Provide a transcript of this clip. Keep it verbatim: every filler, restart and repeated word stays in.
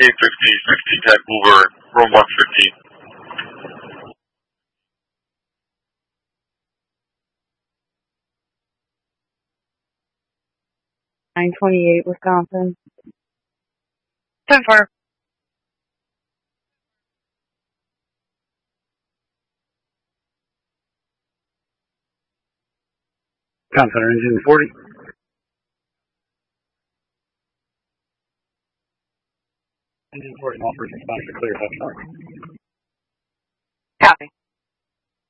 eight fifty, fifty ten mover, room one fifty. nine twenty-eight, Wisconsin. ten four. Center engine forty. Engine forty, offers response to clear, touch mark.